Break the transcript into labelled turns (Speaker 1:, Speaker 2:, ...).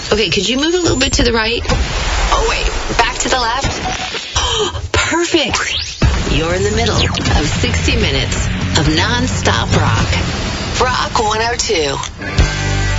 Speaker 1: Okay, could you move a little bit to the right? Oh, wait, back to the left? Perfect. You're in the middle of 60 minutes of non-stop rock. Rock 102.